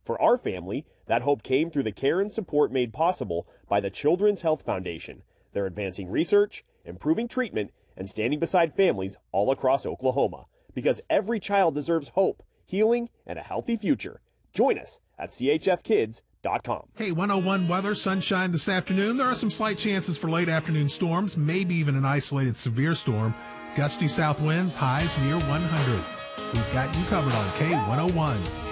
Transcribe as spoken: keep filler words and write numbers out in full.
For our family, that hope came through the care and support made possible by the Children's Health Foundation. They're advancing research, improving treatment, and standing beside families all across Oklahoma. Because every child deserves hope, healing, and a healthy future. Join us at c h f kids dot com. Hey, one oh one weather, sunshine this afternoon. There are some slight chances for late afternoon storms, maybe even an isolated severe storm. Gusty south winds, highs near one hundred. We've got you covered on K one oh one.